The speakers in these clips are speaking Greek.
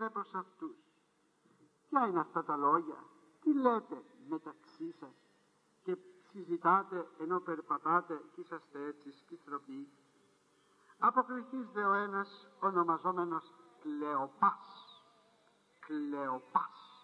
λένε προς αυτούς. Ποια είναι αυτά τα λόγια, τι λέτε μεταξύ σας και συζητάτε ενώ περπατάτε και είσαστε έτσι σκυθροποί. Αποκριθείς δε ο ένας ονομαζόμενος Κλεοπάς,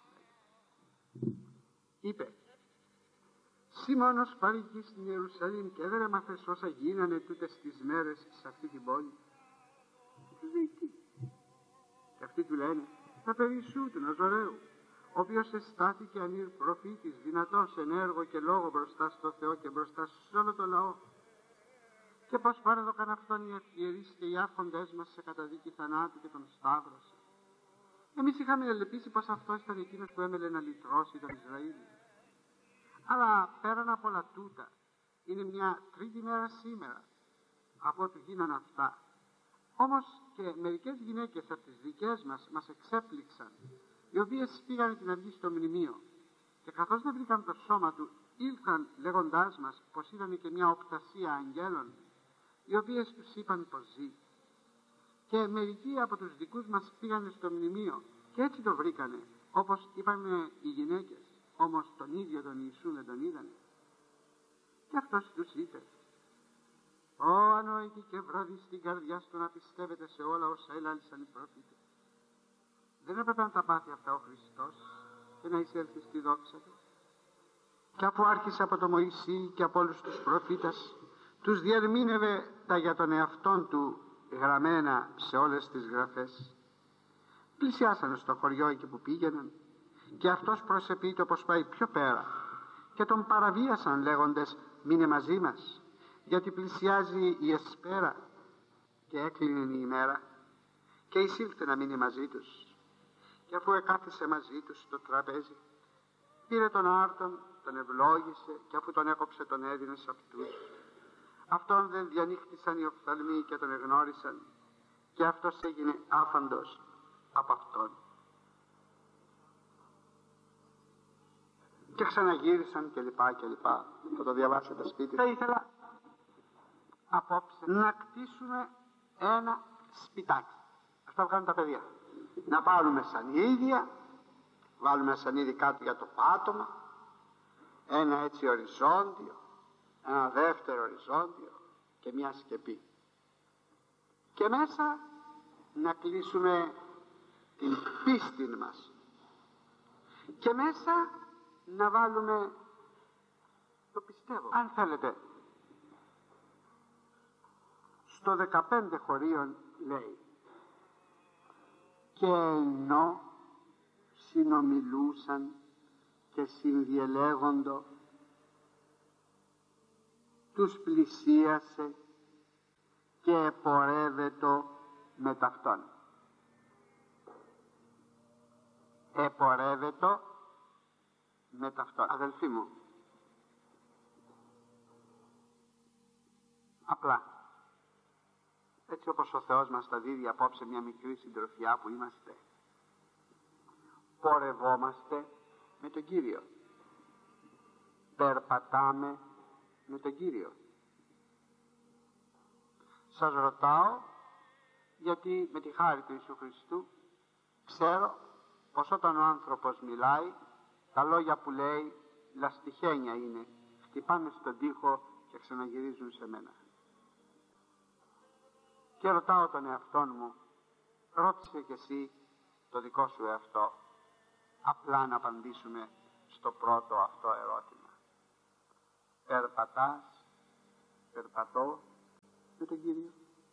είπε, Σίμωνος παρήγγεις στην Ιερουσαλήμ και δεν έμαθες όσα γίνανε τούτες τις μέρες σε αυτή την πόλη. Του λέει τι. Και αυτοί του λένε, τα περί σου του Ναζωραίου, ο οποίος εστάθηκε ανήρ προφήτης, δυνατός εν έργο και λόγο μπροστά στο Θεό και μπροστά σε όλο το λαό. Και πως παρέδωκαν αυτόν οι αρχιερείς και οι άρχοντές μας σε καταδίκη θανάτου και τον σταύρωσε. Εμείς είχαμε ελπίσει πως αυτός ήταν εκείνος που έμελε να λυτρώσει τον Ισραήλ. Αλλά πέραν από όλα τούτα, είναι μια τρίτη μέρα σήμερα από ό,τι γίνανε αυτά. Όμως και μερικές γυναίκες από τις δικές μας εξέπληξαν, οι οποίες πήγαν την αυγή στο μνημείο και καθώς δεν βρήκαν το σώμα του, ήλθαν λέγοντάς μας πως είδανε και μια οπτασία αγγέλων, οι οποίες τους είπαν πως ζει. Και μερικοί από τους δικούς μας πήγανε στο μνημείο και έτσι το βρήκανε, όπως είπαν οι γυναίκες, όμως τον ίδιο τον Ιησού δεν τον είδανε. Και αυτός τους είπε, «Ω ανόητοι και βράδυ στην καρδιά σου να πιστεύετε σε όλα όσα ελάλησαν οι προφήτες. Δεν έπρεπε να τα πάθει αυτά ο Χριστός και να εισέλθει στη δόξα του. Και αφού άρχισε από τον Μωυσή και από όλους τους προφήτες, τους διερμήνευε τα για τον εαυτόν του γραμμένα σε όλες τις γραφές. Πλησιάσανε στο χωριό εκεί που πήγαιναν και αυτός προσεπείται πως πάει πιο πέρα και τον παραβίασαν λέγοντες μείνε μαζί μας, γιατί πλησιάζει η εσπέρα και έκλεινε η ημέρα, και εισήλθε να μείνει μαζί τους. Και αφού εκάθισε μαζί τους στο τραπέζι, πήρε τον άρτον, τον ευλόγησε και αφού τον έκοψε τον έδινε σε αυτούς. Αυτόν δεν διανοίχτησαν οι οφθαλμοί και τον εγνώρισαν και αυτός έγινε άφαντος από αυτόν. Και ξαναγύρισαν και λοιπά και λοιπά. Θα το διαβάσετε σπίτι. Θα ήθελα απόψε να κτίσουμε ένα σπιτάκι. Αυτά βγάλουν τα παιδιά. Να πάρουμε σανίδια, βάλουμε σανίδι κάτω για το πάτωμα, ένα έτσι οριζόντιο, ένα δεύτερο οριζόντιο και μια σκεπή. Και μέσα να κλείσουμε την πίστη μας. Και μέσα να βάλουμε το πιστεύω. Αν θέλετε, στο 15 χωρίων λέει, και ενώ συνομιλούσαν και συνδιελέγοντο, τους πλησίασε και επορεύετο με ταυτόν. Επορεύετο με ταυτόν. Αδελφοί μου, απλά έτσι όπως ο Θεός μας τα δίδει απόψε μια μικρή συντροφιά που είμαστε, πορευόμαστε με τον Κύριο, περπατάμε με τον Κύριο. Σας ρωτάω γιατί με τη χάρη του Ιησού Χριστού ξέρω πως όταν ο άνθρωπος μιλάει, τα λόγια που λέει λαστιχένια είναι, χτυπάνε στον τοίχο και ξαναγυρίζουν σε μένα. Και ρωτάω τον εαυτόν μου, ρώτησε κι εσύ το δικό σου εαυτό, απλά να απαντήσουμε στο πρώτο αυτό ερώτημα. Περπατώ με τον Κύριο.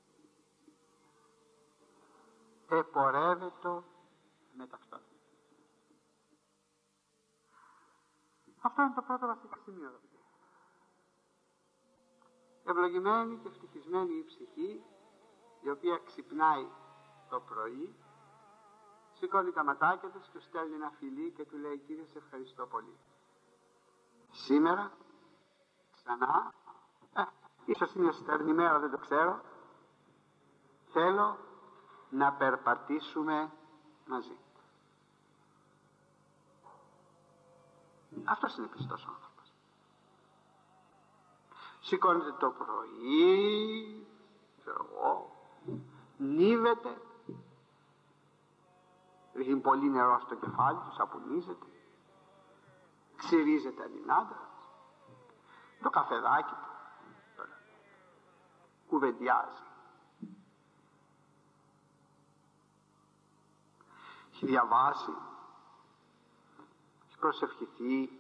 Επορεύετο με ταυτόν. Αυτό είναι το πρώτο βασικό σημείο. Ευλογημένη και ευτυχισμένη η ψυχή, η οποία ξυπνάει το πρωί, σηκώνει τα ματάκια της, του στέλνει ένα φιλί και του λέει, Κύριε, σε ευχαριστώ πολύ. Σήμερα, ξανά, ίσως είναι στερνή μέρα, δεν το ξέρω, θέλω να περπατήσουμε μαζί. Αυτός είναι πιστός άνθρωπος. Σηκώνεται το πρωί, ξέρω εγώ, νύβεται, ρίχνει πολύ νερό στο κεφάλι του, σαπουνίζεται, ξυρίζεται αν είναι άντρας, το καφεδάκι του κουβεντιάζει, έχει διαβάσει, έχει προσευχηθεί,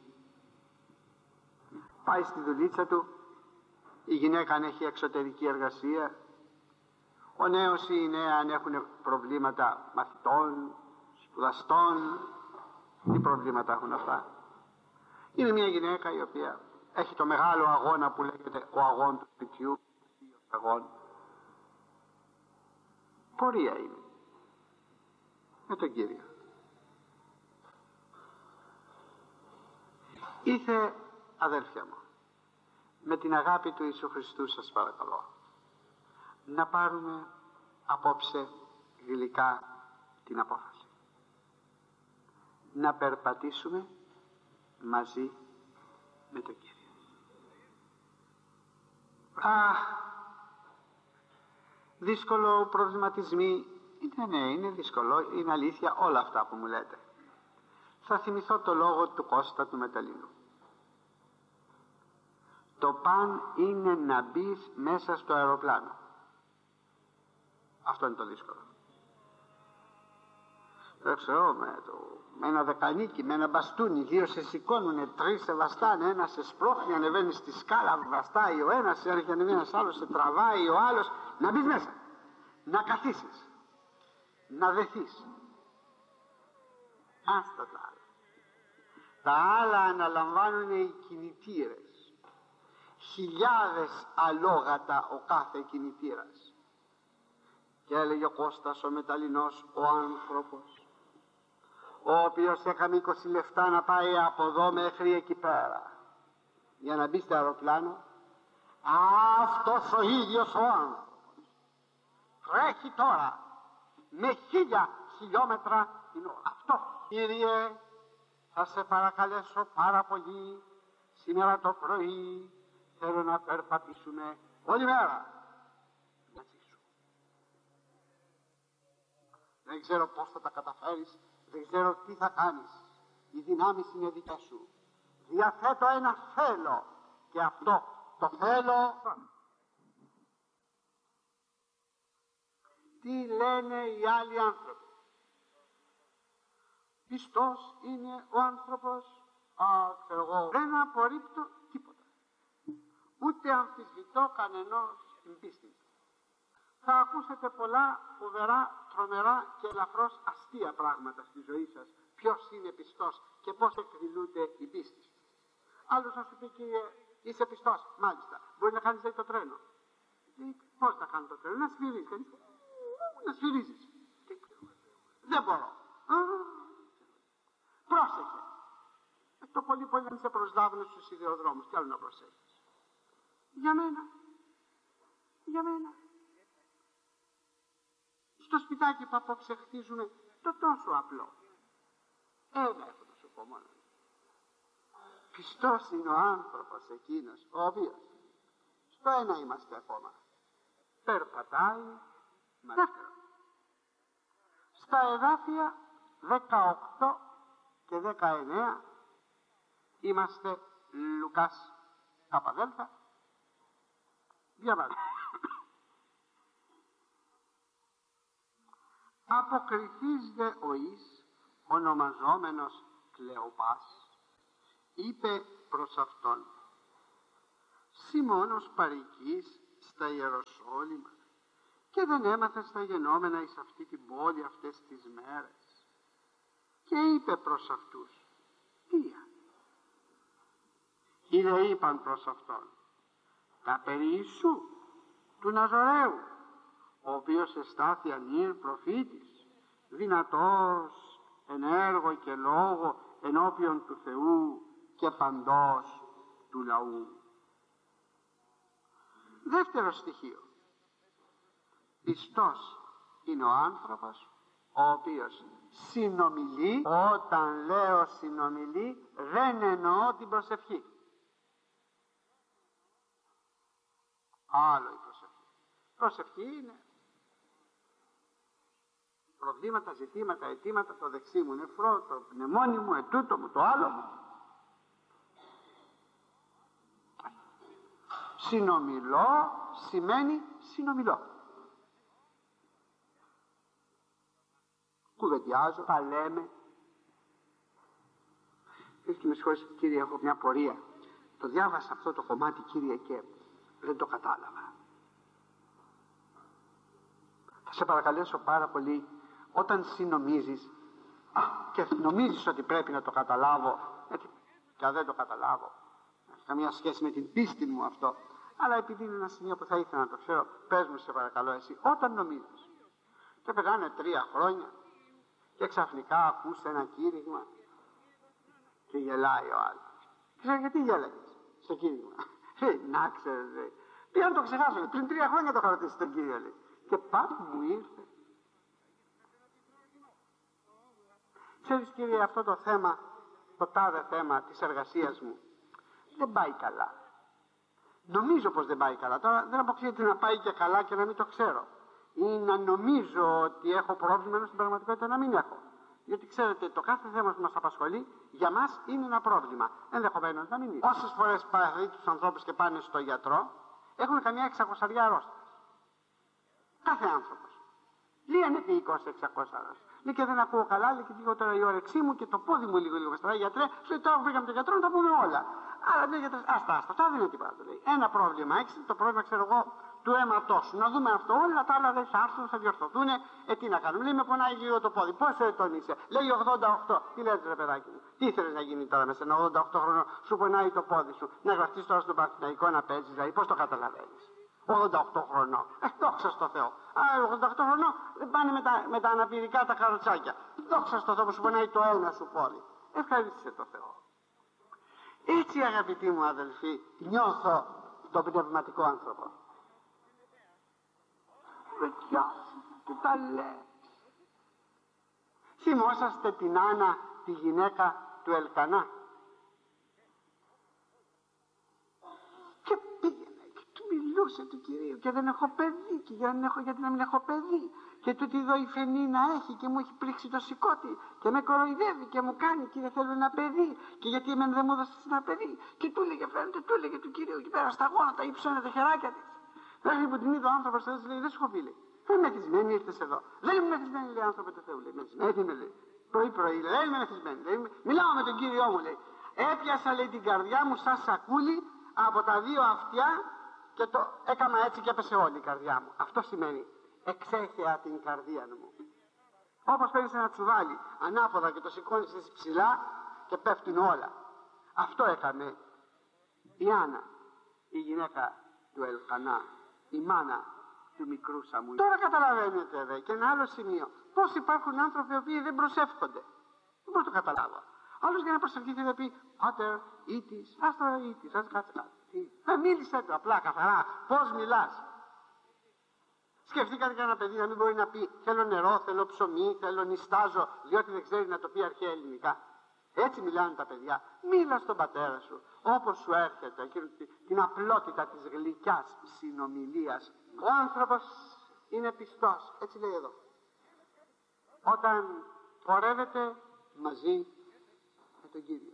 πάει στη δουλίτσα του, η γυναίκα αν έχει εξωτερική εργασία, ο νέος ή η νέα αν έχουν προβλήματα μαθητών, σπουδαστών, τι προβλήματα έχουν αυτά. Είναι μια γυναίκα η οποία έχει το μεγάλο αγώνα που λέγεται ο αγών του σπιτιού, αγών. Πορεία είναι με τον Κύριο. Ήθε, αδέλφια μου, με την αγάπη του Ιησού Χριστού σας παρακαλώ, να πάρουμε απόψε γλυκά την απόφαση. Να περπατήσουμε μαζί με τον Κύριο. Δύσκολο προβληματισμοί. Είναι δύσκολο, είναι αλήθεια όλα αυτά που μου λέτε. Θα θυμηθώ το λόγο του Κώστα του Μεταλλίνου. Το παν είναι να μπεις μέσα στο αεροπλάνο. Αυτό είναι το δύσκολο. Δεν ξέρω, με ένα δεκανίκι, με ένα μπαστούνι, δύο σε σηκώνουνε, τρεις σε βαστάνε, ένα σε σπρώχνει, ανεβαίνει στη σκάλα, βαστάει ο ένας, έρχεται ανεβαίνει ένας άλλος, σε τραβάει ο άλλος. Να μπεις μέσα, να καθίσεις, να δεθείς. Άστα τα άλλα. Τα άλλα αναλαμβάνουν οι κινητήρες. Χιλιάδες αλόγατα ο κάθε κινητήρας. Και έλεγε ο Κώστας ο Μεταλλινός, ο άνθρωπος, ο οποίος έκαμε 20 λεφτά να πάει από εδώ μέχρι εκεί πέρα για να μπει στο αεροπλάνο, αυτός ο ίδιος ο άνθρωπος τρέχει τώρα με 1000 χιλιόμετρα την ώρα. Αυτό, Κύριε, θα σε παρακαλέσω πάρα πολύ, σήμερα το πρωί θέλω να περπατήσουμε όλη μέρα μαζί σου. Δεν ξέρω πώς θα τα καταφέρεις, δεν ξέρω τι θα κάνεις. Οι δυνάμεις είναι δικά σου. Διαθέτω ένα θέλω και αυτό το θέλω. Τι λένε οι άλλοι άνθρωποι? Πιστός είναι ο άνθρωπος. Ξέρω εγώ, δεν απορρίπτω τίποτα. Ούτε αμφισβητώ κανενός την πίστη του. Θα ακούσετε πολλά φοβερά, τρομερά και ελαφρώς αστεία πράγματα στη ζωή σας. Ποιος είναι πιστός και πώς εκδηλούνται η πίστη σου. Άλλος να σου πει, Κύριε, είσαι πιστός? Μάλιστα. Μπορεί να κάνεις το τρένο. Πώς να κάνω το τρένο? Να σφυρίζεις. Να σφυρίζεις. Δεν μπορώ. Πρόσεχε. Το πολύ πολύ να σε προσλάβουν στους σιδηροδρόμους. Τι άλλο να προσέχεις? Για μένα. Για μένα. Στο σπιτάκι που απόψε χτίζουμε το τόσο απλό. Ένα έχω να σου πω μόνο. Πιστός είναι ο άνθρωπος εκείνος ο οποίος, στο ένα είμαστε ακόμα, περπατάει μαζί. Στα εδάφια 18 και 19 είμαστε Λουκάς Καπαδέλφα. Διαβάζουμε. Αποκριθείς δε ο εις, ονομαζόμενος Κλεοπάς, είπε προς αυτόν, Σιμώνος παροικείς στα Ιεροσόλυμα και δεν έμαθες τα γενόμενα εις αυτή την πόλη αυτές τις μέρες? Και είπε προς αυτούς, Ποια? Είδε είπαν προς αυτόν, τα περί Ιησού του Ναζωραίου, ο οποίος εστάθη ανήρ προφήτης, δυνατός εν έργο και λόγο ενώπιον του Θεού και παντός του λαού. Δεύτερο στοιχείο. Πιστός είναι ο άνθρωπος ο οποίος συνομιλεί. Όταν λέω συνομιλεί, δεν εννοώ την προσευχή. Άλλο η προσευχή. Προσευχή είναι προβλήματα, ζητήματα, αιτήματα, το δεξί μου νεφρό, το πνευμόνι μου, ετούτο μου, το άλλο μου. Συνομιλώ σημαίνει συνομιλώ. Κουβεντιάζω, τα λέμε. Και με συγχωρείτε κύριε, έχω μια πορεία. Το διάβασα αυτό το κομμάτι κύριε και δεν το κατάλαβα. Θα σε παρακαλέσω πάρα πολύ, όταν συνομίζεις και νομίζεις ότι πρέπει να το καταλάβω, και αν δεν το καταλάβω, έχει καμία σχέση με την πίστη μου αυτό, αλλά επειδή είναι ένα σημείο που θα ήθελα να το ξέρω, πες μου σε παρακαλώ εσύ, όταν νομίζεις και περνάνε 3 χρόνια και ξαφνικά ακούς ένα κήρυγμα και γελάει ο άλλος. Ξέρω γιατί γέλαγες στο κήρυγμα. Να ξέρεις, πήγα να το ξεχάσω, πριν 3 χρόνια το είχα ρωτήσει τον Κύριο, λέει. Και πάπου μου ήρθε. Ξέρεις κύριε, αυτό το θέμα, το τάδε θέμα της εργασίας μου, δεν πάει καλά. Νομίζω πως δεν πάει καλά. Τώρα δεν αποκλείεται να πάει και καλά και να μην το ξέρω. Ή να νομίζω ότι έχω πρόβλημα, ενώ στην πραγματικότητα να μην έχω. Γιατί ξέρετε, το κάθε θέμα που μας απασχολεί για μας είναι ένα πρόβλημα. Ενδεχομένως να μην είναι. Όσες φορές παραδεί τους ανθρώπους και πάνε στο γιατρό, έχουν καμιά 600 αρρώστια. Κάθε άνθρωπος. Λύανε επί 20-600 αρρώστια. Λέει και δεν ακούω καλά, λέει και λίγο τώρα η όρεξή μου και το πόδι μου λίγο με στραβάει. Γιατρέ, σου λέει τώρα βρήκαμε τον γιατρό να τα πούμε όλα. Άρα λέει γιατρέ, άστα, αυτά δεν είναι τίποτα. Λέει. Ένα πρόβλημα έχεις, το πρόβλημα ξέρω εγώ του αίματός σου. Να δούμε αυτό, όλα τα άλλα δεν θα έρθουν, θα διορθωθούν. Τι να κάνουμε. Λέει με πονάει λίγο το πόδι. Πόσο ετών είσαι. Λέει 88. Τι λέτε ρε παιδάκι μου. Τι ήθελες να γίνει τώρα με σένα 88 χρόνο, σου πονάει το πόδι σου. Να γραφτείς τώρα στον Παναθηναϊκό να παίζεις, δηλαδή πώς το καταλαβαίνεις. 88 χρονών. Δόξα στο Θεό. 88 χρονών δεν πάνε με τα αναπηρικά τα καροτσάκια. Δόξα στο Θεό που σου πονάει το ένα σου πόδι. Ευχαρίστησε το Θεό. Έτσι αγαπητοί μου αδελφοί, νιώθω τον πνευματικό άνθρωπο. Παιδιά, τι τα λέει. Θυμόσαστε την Άννα, τη γυναίκα του Ελκανά. Και πήγαινε και του μιλούσε του Κυρίου και δεν έχω παιδί και γιατί να μην έχω παιδί και τούτη εδώ η φαινή να έχει και μου έχει πλήξει το σηκώτη και με κοροϊδεύει και μου κάνει κύριε θέλω ένα παιδί και γιατί εμένα δεν μου έδωσες ένα παιδί και του έλεγε φαίνεται του έλεγε του Κυρίου εκεί πέρα στα γόνατα ύψωνε τα χεράκια της. Μέχρι που την είδε ο άνθρωπος εδώ λέει δεν σου έχω πει λέει. Δεν είμαι μεθυσμένη, ήρθες εδώ. Δεν είμαι μεθυσμένη, λέει άνθρωπο του Θεού. Λέει, μεθυσμένη είμαι, λέει. Πρωί-πρωί, λέει, δεν είμαι μεθυσμένη. Μιλάω με τον Κύριό μου, λέει. Έπιασα, λέει, την καρδιά μου σαν σακούλι από τα 2 αυτιά και το έκανα έτσι και έπεσε όλη η καρδιά μου. Αυτό σημαίνει εξέχεα την καρδία μου. Όπως παίρνεις ένα τσουβάλι ανάποδα και το σηκώνεις εσύ ψηλά και πέφτουν όλα. Αυτό έκανε η Άννα, η γυναίκα του Ελκανά, η μάνα του μικρού Σαμουήλ. Τώρα καταλαβαίνετε δε και ένα άλλο σημείο. Πώς υπάρχουν άνθρωποι οι οποίοι δεν προσεύχονται. Δεν μπορώ να το καταλάβω. Άλλος για να προσευχηθεί θα πει Πάτερ, ήτης, άστρα ήτης, ας κάτσε κάτι. Μίλησε του απλά καθαρά. Πώς μιλάς. Σκεφτήκατε κανένα παιδί να μην μπορεί να πει θέλω νερό, θέλω ψωμί, θέλω νηστάζω, διότι δεν ξέρει να το πει αρχαία ελληνικά. Έτσι μιλάνε τα παιδιά. Μίλα στον πατέρα σου, όπως σου έρχεται, την απλότητα της γλυκιάς συνομιλίας. Ο άνθρωπος είναι πιστός, έτσι λέει εδώ. Όταν πορεύεται μαζί με τον Κύριο.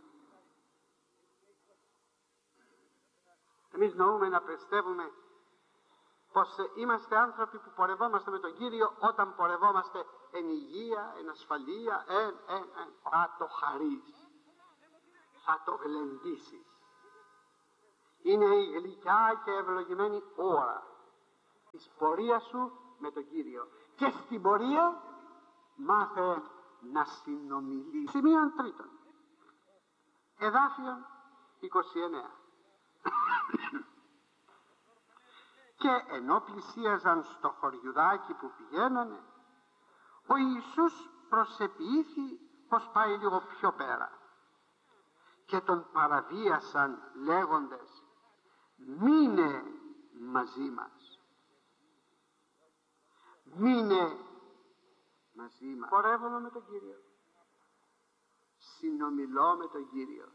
Εμείς νοούμε να πιστεύουμε πως είμαστε άνθρωποι που πορευόμαστε με τον Κύριο όταν πορευόμαστε εν υγεία, εν ασφαλεία, θα το χαρείς, θα το γλεντήσεις. Είναι η γλυκιά και ευλογημένη ώρα της πορείας σου με τον Κύριο. Και στην πορεία μάθε να συνομιλείς. Σημείον 3. Εδάφιον 29. Και ενώ πλησίαζαν στο χωριουδάκι που πηγαίνανε, ο Ιησούς προσεποιήθη πως πάει λίγο πιο πέρα και τον παραβίασαν λέγοντες μείνε μαζί μας, μείνε μαζί μας. Πορεύομαι με τον Κύριο, συνομιλώ με τον Κύριο,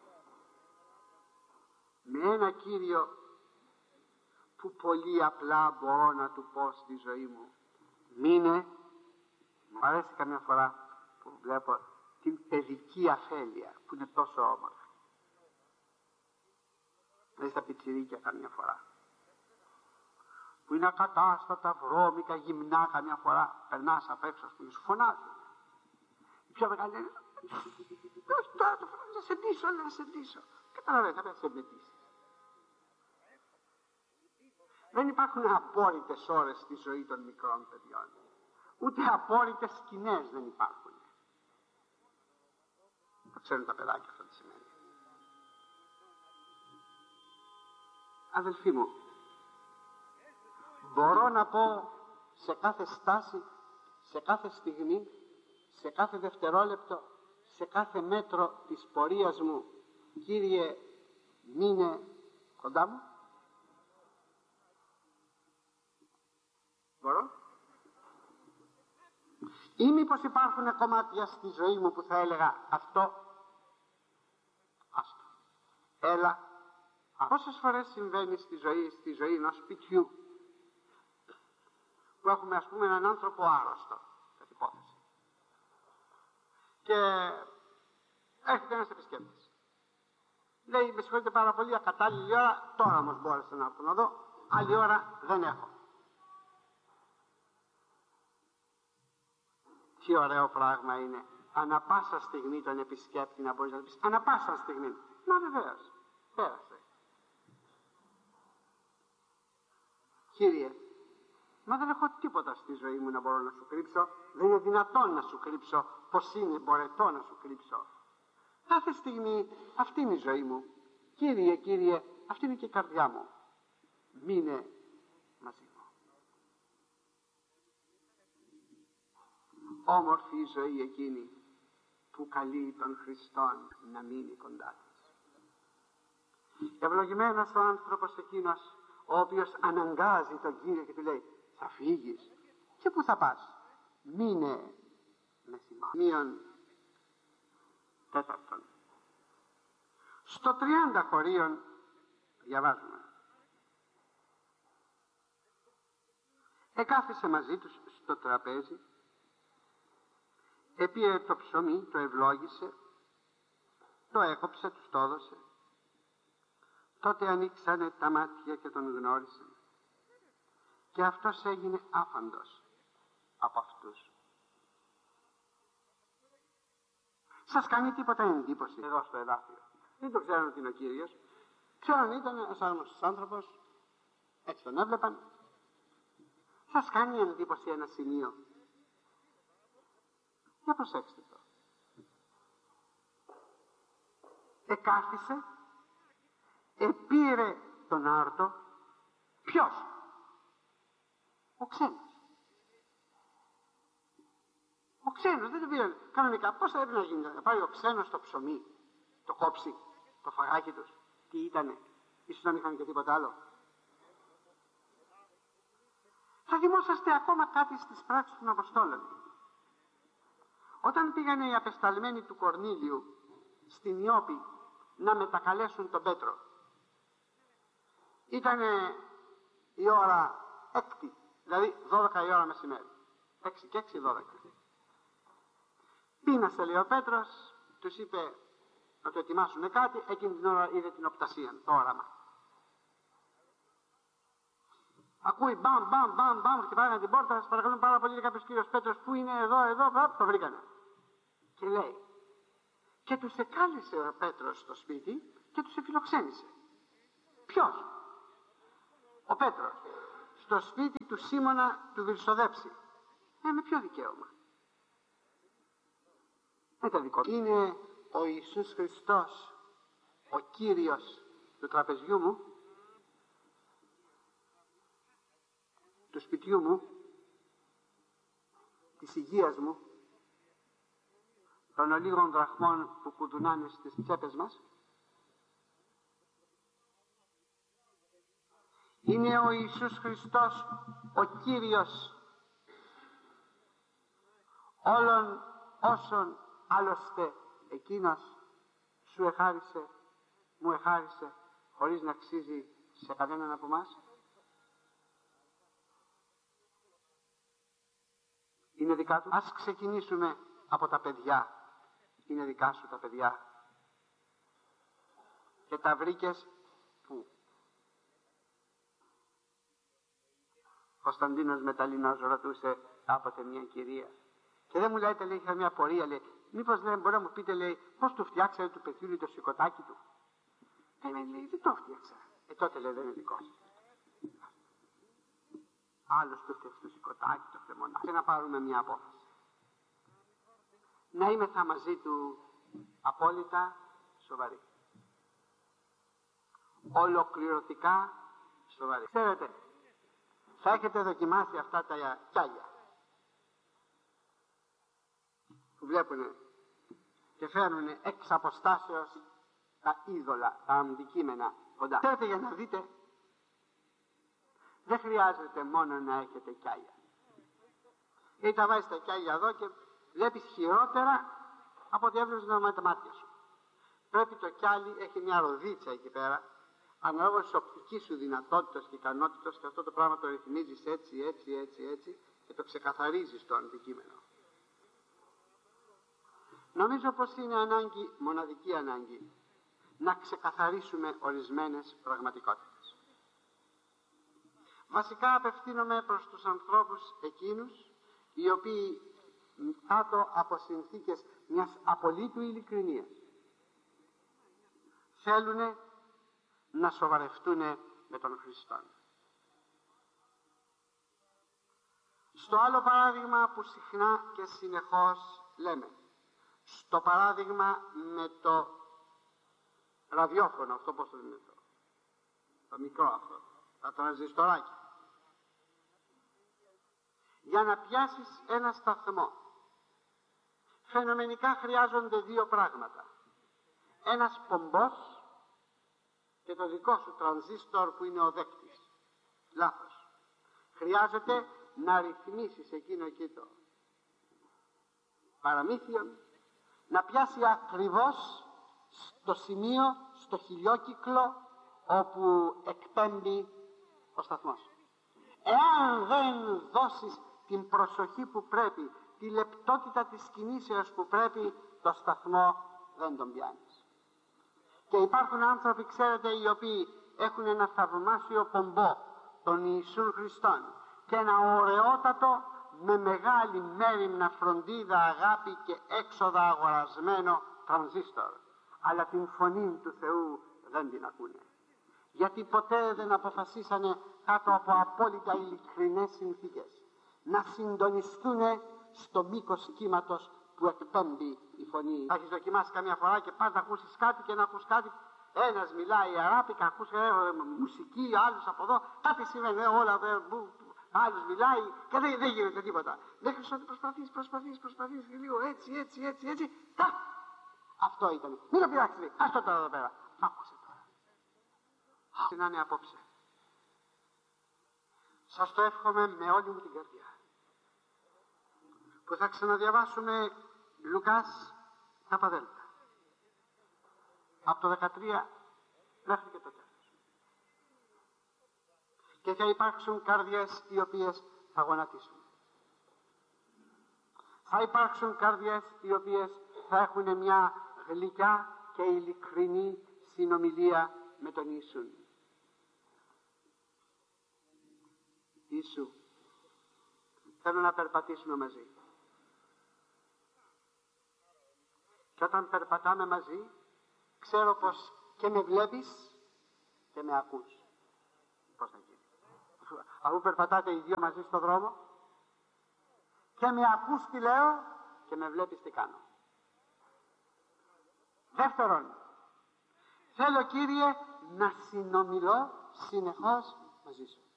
με ένα Κύριο που πολύ απλά μπορώ να του πω στη ζωή μου μείνε Μου αρέσει καμιά φορά που βλέπω την παιδική αφέλεια που είναι τόσο όμορφη. Δηλαδή στα πιτσιρίκια καμιά φορά, που είναι ακατάστατα, βρώμικα, γυμνά, καμιά φορά περνάς απ' έξω, ας πούμε, σου φωνάζουν. Η πιο μεγάλη λέει, όχι τώρα το φωνάζω, να σε ντύσω, να σε ντύσω. Καταλαβαίνετε, θα πρέπει να σε ντύσεις. Δεν υπάρχουν απόρριτες ώρες στη ζωή των μικρών παιδιών. Ούτε απόρριτες σκηνές δεν υπάρχουν. Το ξέρουν τα παιδάκια αυτό τι σημαίνει. Αδελφοί μου, μπορώ να πω σε κάθε στάση, σε κάθε στιγμή, σε κάθε δευτερόλεπτο, σε κάθε μέτρο της πορείας μου, Κύριε, μείνε κοντά μου? Μπορώ? Ή μήπως υπάρχουν κομμάτια στη ζωή μου που θα έλεγα αυτό, άστο, έλα. Πόσες φορές συμβαίνει στη ζωή ενός σπιτιού που έχουμε, ας πούμε, έναν άνθρωπο άρρωστο, κατ' υπόθεση, και έρχεται ένας επισκέπτης, λέει, με συγχωρείτε πάρα πολύ, ακατάλληλη ώρα, τώρα όμως μπόρεσα να έρθω να δω, άλλη ώρα δεν έχω. Τι ωραίο πράγμα είναι ανά πάσα στιγμή τον επισκέπτη να μπορείς να πεις, ανά πάσα στιγμή, μα βεβαίως, πέρασε. Κύριε, μα δεν έχω τίποτα στη ζωή μου να μπορώ να σου κρύψω, δεν είναι δυνατόν να σου κρύψω, πως είναι μπορετό να σου κρύψω. Κάθε στιγμή αυτή είναι η ζωή μου. Κύριε, Κύριε, αυτή είναι και η καρδιά μου. Μείνε μαζί μου. Όμορφη η ζωή εκείνη που καλεί τον Χριστόν να μείνει κοντά της. Ευλογημένος ο άνθρωπος εκείνος ο οποίος αναγκάζει τον Κύριο και του λέει, θα φύγεις και πού θα πας? Μείνε με θυμά. Μείον τέταρτον. Στο 30 χωρίων διαβάζουμε, εκάθισε μαζί τους στο τραπέζι, επήρε το ψωμί, το ευλόγησε, το έκοψε, τους το έδωσε. Τότε ανοίξανε τα μάτια και τον γνώρισαν και αυτός έγινε άφαντος από αυτούς. Σας κάνει τίποτα εντύπωση εδώ στο εδάφιο? Δεν το ξέρουν ότι είναι ο Κύριος. Ξέρουν ήταν ένας άγνωστος άνθρωπος, έτσι τον έβλεπαν. Σας κάνει εντύπωση ένα σημείο? Για προσέξτε το. Εκάθισε, επήρε τον άρτο. Ποιος? Ο ξένος. Ο ξένος δεν το πήρε κανονικά. Πώς θα έπρεπε να γίνει? Να πάρει ο ξένος το ψωμί, το κόψει, το φαγάκι τους? Τι ήτανε? Ίσως να μην είχαν και τίποτα άλλο. Θα θυμόσαστε ακόμα κάτι στις πράξεις των Αποστόλων. Όταν πήγανε οι απεσταλμένοι του Κορνήλιου στην Ιώπη να μετακαλέσουν τον Πέτρο, ήτανε η ώρα 6, δηλαδή 12 η ώρα μεσημέρι. 6 και 6, 12. Πείνασε, λέει ο Πέτρος, τους είπε να του ετοιμάσουν κάτι, εκείνη την ώρα είδε την οπτασία, το όραμα. Ακούει μπαμ, μπαμ, μπαμ, μπαμ, χτυπάγανε την πόρτα, σας παρακαλούν πάρα πολύ, κάποιος κύριος Πέτρος, πού είναι? Εδώ, το βρήκανε. Και λέει, και τους εκάλεσε ο Πέτρος στο σπίτι και τους εφιλοξένησε. Ποιος? Ο Πέτρος. Στο σπίτι του Σίμωνα του Βυρσοδέψη. Με ποιο δικαίωμα? Δεν ήταν δικό. Είναι ο Ιησούς Χριστός, ο Κύριος του τραπεζιού μου, του σπιτιού μου, της υγείας μου, των ολίγων δραχμών που κουδουνάνε στις τσέπες μας. Είναι ο Ιησούς Χριστός ο Κύριος όλων όσων άλλωστε εκείνος σου εχάρισε, μου εχάρισε, χωρίς να αξίζει σε κανέναν από εμάς. Είναι δικά του. Ας ξεκινήσουμε από τα παιδιά. Είναι δικά σου τα παιδιά. Και τα βρήκες πού? Κωνσταντίνος Μεταλλινός ρωτούσε κάποτε μια κυρία. Και δεν μου λέτε, λέει, είχα μια πορεία, λέει, μήπως, λέει, μπορεί να μου πείτε, λέει, πώς του φτιάξατε του παιδιού το σηκωτάκι του? Λέει, δεν το φτιάξα. Τότε, λέει, δεν είναι δικό σου. Άλλος του φτιάξε το σηκωτάκι, το χτεμονάκι. Και να πάρουμε μια απόφαση. Να είμαι μαζί του απόλυτα σοβαρή. Ολοκληρωτικά σοβαρή. Ξέρετε, θα έχετε δοκιμάσει αυτά τα κιάλια που βλέπουνε και φέρνουνε εξ αποστάσεως τα είδωλα, τα αντικείμενα κοντά. Ξέρετε, για να δείτε, δεν χρειάζεται μόνο να έχετε κιάλια. Γιατί τα βάζεις τα κιάλια εδώ και βλέπεις χειρότερα από ό,τι έβλεπες με τα μάτια σου. Πρέπει το κιάλι, έχει μια ροδίτσα εκεί πέρα, ανάλογα της οπτικής σου δυνατότητας και ικανότητας, και αυτό το πράγμα το ρυθμίζεις έτσι και το ξεκαθαρίζεις το αντικείμενο. Νομίζω πως είναι ανάγκη, μοναδική ανάγκη, να ξεκαθαρίσουμε ορισμένες πραγματικότητες. Βασικά απευθύνομαι προς τους ανθρώπους εκείνους οι οποίοι κάτω από συνθήκες μιας απολύτου ειλικρινίας θέλουν να σοβαρευτούν με τον Χριστό. Στο άλλο παράδειγμα που συχνά και συνεχώς λέμε, στο παράδειγμα με το ραδιόφωνο, αυτό πώς το λέμε, το μικρό αυτό, τα τρανζιστοράκια. Για να πιάσεις ένα σταθμό, φαινομενικά χρειάζονται δύο πράγματα. Ένας πομπός και το δικό σου τρανζίστορ που είναι ο δέκτης. Λάθος. Χρειάζεται να ρυθμίσεις εκείνο εκεί το παραμύθιο, να πιάσει ακριβώς στο σημείο, στο χιλιόκυκλο όπου εκπέμπει ο σταθμός. Εάν δεν δώσεις την προσοχή που πρέπει, τη λεπτότητα της κινήσεως που πρέπει, το σταθμό δεν τον πιάνεις. Και υπάρχουν άνθρωποι, ξέρετε, οι οποίοι έχουν ένα θαυμάσιο πομπό, τον Ιησούν Χριστόν, και ένα ωραιότατο, με μεγάλη μέριμνα φροντίδα, αγάπη και έξοδα αγορασμένο τρανζίστορ. Αλλά την φωνή του Θεού δεν την ακούνε. Γιατί ποτέ δεν αποφασίσανε κάτω από απόλυτα ειλικρινές συνθήκες να συντονιστούν στο μήκος κύματος που εκπέμπει η φωνή. Θα έχεις δοκιμάσει καμιά φορά και πας να ακούσεις κάτι και να ακούς κάτι. Ένας μιλάει αράπικα, ακούς μουσική, άλλος από εδώ, κάτι συμβαίνει, όλα άλλος μιλάει και δεν γίνεται τίποτα. Μέχρι ότι προσπαθείς και λίγο έτσι. Αυτό ήταν. Μην το πειράξεις, ας το τώρα εδώ πέρα. Άκουσε τώρα. Να είναι απόψε. Σας το εύχομαι με όλη μου την καρδιά. Που θα ξαναδιαβάσουμε Λουκάς Καπαδέλτα. Από το 13 μέχρι και το τέλος. Και θα υπάρξουν καρδιές οι οποίες θα γονατίσουν. Θα υπάρξουν καρδιές οι οποίες θα έχουν μια γλυκιά και ειλικρινή συνομιλία με τον Ιησούν. Ιησού, θέλω να περπατήσουμε μαζί. Και όταν περπατάμε μαζί, ξέρω πως και με βλέπεις και με ακούς. Πώς θα γίνει? Αφού περπατάτε οι δύο μαζί στον δρόμο και με ακούς τι λέω και με βλέπεις τι κάνω. Δεύτερον, θέλω, Κύριε, να συνομιλώ συνεχώς μαζί σου.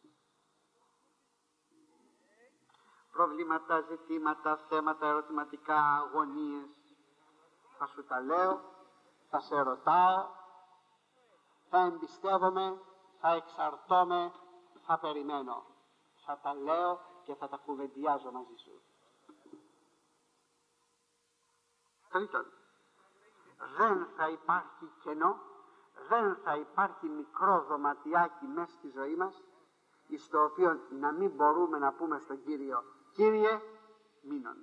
Προβλήματα, ζητήματα, θέματα, ερωτηματικά, αγωνίες, θα σου τα λέω, θα σε ρωτάω, θα εμπιστεύομαι, θα εξαρτώμαι, θα περιμένω. Θα τα λέω και θα τα κουβεντιάζω μαζί σου. Τρίτον, δεν θα υπάρχει κενό, δεν θα υπάρχει μικρό δωματιάκι μέσα στη ζωή μας, στο οποίο να μην μπορούμε να πούμε στον Κύριο, Κύριε, μήνων.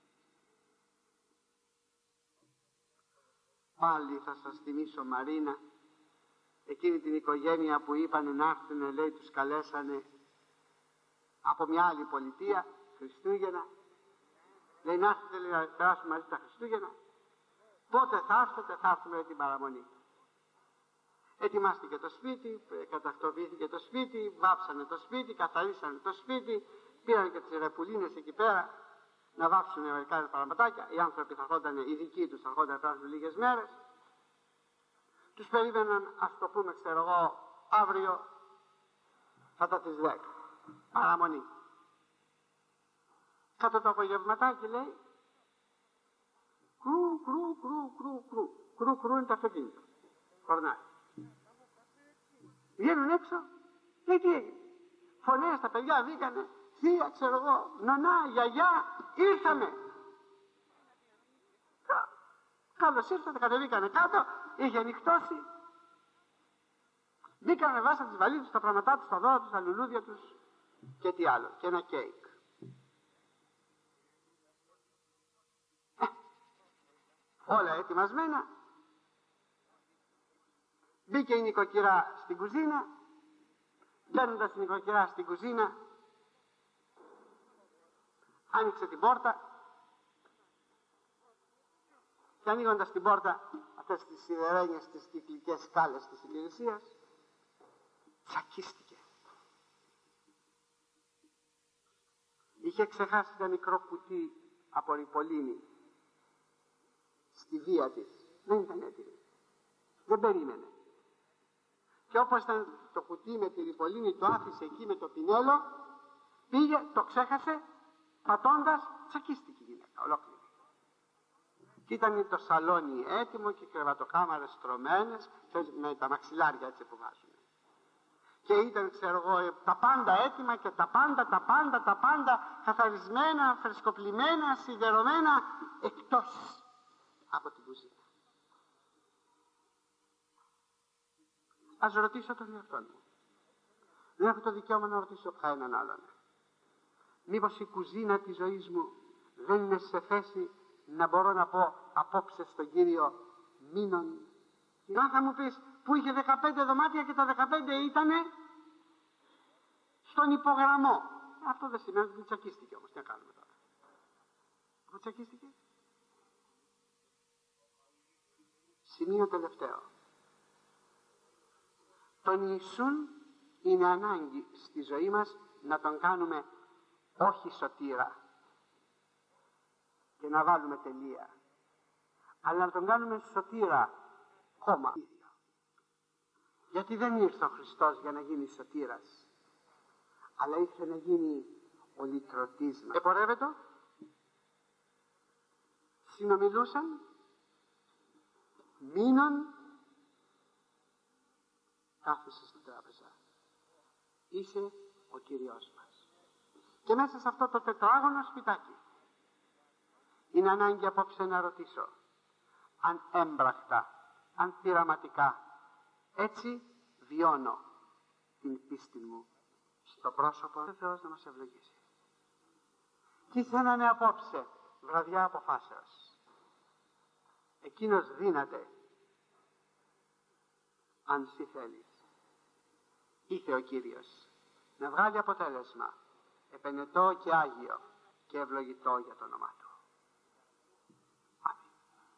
Πάλι θα σας θυμίσω, Μαρίνα, εκείνη την οικογένεια που είπανε να έρθουν, λέει, τους καλέσανε από μια άλλη πολιτεία, Χριστούγεννα. Λέει, να έρθετε, λέει, να περάσουμε μαζί τα Χριστούγεννα. Πότε θα έρθετε? Θα έρθουμε την παραμονή. Ετοιμάστηκε το σπίτι, κατακτοποιήθηκε το σπίτι, βάψανε το σπίτι, καθαρίσανε το σπίτι, πήραν και τις ρεπουλίνες εκεί πέρα να βάψουν μερικά παραματάκια. Οι άνθρωποι θα έρχονταν, οι δικοί τους θα έρχονταν να περάσουν λίγες μέρες. Τους περίμεναν, ας το πούμε, ξέρω εγώ, αύριο κατά τις 10. Παραμονή. Κάτω το απογευματάκι, λέει, κρου, κρου, κρου, κρου, κρου. Κρου, κρου είναι το αυτοκίνητο. Χορνάει. Βγαίνουν έξω, λέει, τι έγινε? Φωνές, τα παιδιά βγήκανε, θεία, ξέρω εγώ, νονά, γιαγιά, ήρθαμε. Καλώς ήρθατε, κατεβήκανε κάτω, είχε νυχτώσει. Μπήκανε, βάσαν τις βαλίτσες, τα πράγματά τους, τα δώρα τους, τα λουλούδια τους και τι άλλο, και ένα κέικ. Όλα ετοιμασμένα. Μπήκε η νοικοκυρά στην κουζίνα. Μπαίνοντας η νοικοκυρά στην κουζίνα, άνοιξε την πόρτα και ανοίγοντας την πόρτα, αυτές τις σιδερένιες, τις κυκλικές σκάλες της υπηρεσίας, τσακίστηκε. Είχε ξεχάσει ένα μικρό κουτί από ριπολίνη στη βία της. Δεν ήταν έτοιμη. Δεν περίμενε. Και όπως ήταν το κουτί με τη ριπολίνη, το άφησε εκεί με το πινέλο, πήγε, το ξέχασε, πατώντας, τσακίστηκε η γυναίκα ολόκληρη. Και ήταν το σαλόνι έτοιμο και κρεβατοκάμαρες στρωμένες με τα μαξιλάρια έτσι που βάζουν. Και ήταν, ξέρω εγώ, τα πάντα έτοιμα και τα πάντα καθαρισμένα, φρεσκοπλημμένα, σιδερωμένα, εκτός από την κουζίνα. Ας ρωτήσω τον εαυτό μου. Δεν έχω το δικαίωμα να ρωτήσω κανέναν άλλον. Μήπως η κουζίνα της ζωής μου δεν είναι σε θέση να μπορώ να πω απόψε στον Κύριο μήνων? Και αν θα μου πεις, που είχε 15 δωμάτια και τα 15 ήτανε στον υπογραμμό. Αυτό δεν σημαίνει ότι τσακίστηκε όμως. Τι να κάνουμε τώρα? Αφού τσακίστηκε. Σημείο τελευταίο. Τον Ιησούν είναι ανάγκη στη ζωή μας να τον κάνουμε όχι σωτήρα και να βάλουμε τελεία, αλλά να τον κάνουμε σωτήρα κόμμα. Γιατί δεν ήρθε ο Χριστός για να γίνει σωτήρας, αλλά ήρθε να γίνει ο λυτρωτής μας. Επορεύεται, συνομιλούσαν, μείναν, κάθισε στην τράπεζα. Είσαι ο Κύριος μας. Και μέσα σε αυτό το τετράγωνο σπιτάκι είναι ανάγκη απόψε να ρωτήσω αν έμπρακτα, αν πειραματικά έτσι βιώνω την πίστη μου στο πρόσωπο του Θεός να μας ευλογήσει. Τι θα να είναι απόψε βραδιά αποφάσεως? Εκείνος δύναται, αν εσύ θέλεις. Ήθε ο Κύριος να βγάλει αποτέλεσμα επενετό και άγιο και ευλογητό για το όνομά Του. Αμήν.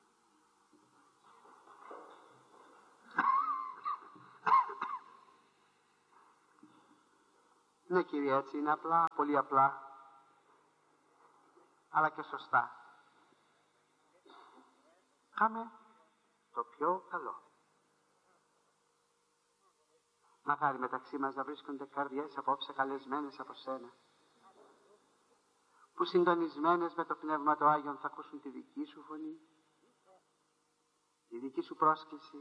Ναι, Κύριε, έτσι είναι απλά, πολύ απλά, αλλά και σωστά. Κάμε το πιο καλό. Μακάρι μεταξύ μας να βρίσκονται καρδιές απόψε καλεσμένες από Σένα, που συντονισμένες με το Πνεύμα το Άγιον θα ακούσουν τη δική Σου φωνή, τη δική Σου πρόσκληση,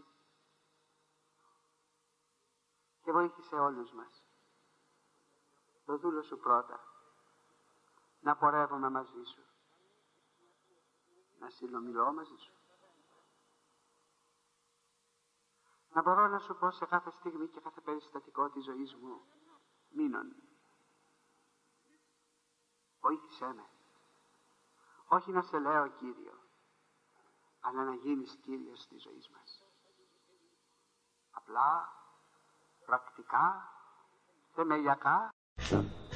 και βοήθησε όλους μας, το δούλο Σου πρώτα, να πορεύομαι μαζί Σου, να συνομιλώ μαζί Σου, να μπορώ να Σου πω σε κάθε στιγμή και κάθε περιστατικό της ζωής μου μήνων. Βοήθησέ με. Όχι να σε λέω Κύριο, αλλά να γίνεις Κύριος της ζωής μας. Απλά, πρακτικά, θεμελιακά.